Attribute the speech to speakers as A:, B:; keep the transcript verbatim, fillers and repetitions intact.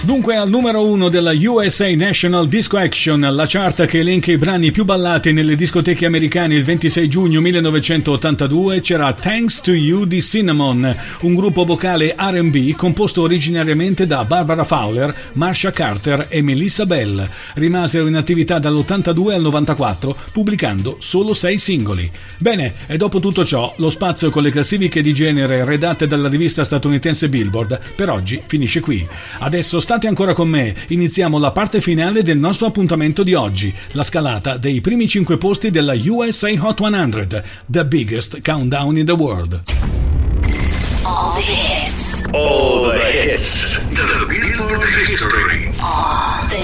A: Dunque al numero uno della U S A National Disco Action, la chart che elenca i brani più ballati nelle discoteche americane il ventisei giugno millenovecentottantadue, c'era Thanks to You di Cinnamon, un gruppo vocale R and B composto originariamente da Barbara Fowler, Marcia Carter e Melissa Bell. Rimasero in attività dall'ottantadue al novantaquattro, pubblicando solo sei singoli. Bene, e dopo tutto ciò, lo spazio con le classifiche di genere redatte dalla rivista statunitense Billboard per oggi finisce qui. Adesso sta State ancora con me, iniziamo la parte finale del nostro appuntamento di oggi, la scalata dei primi cinque posti della U S A Hot cento, the biggest countdown in the world.
B: All the hits.
C: All the hits.
B: The Billboard history. All the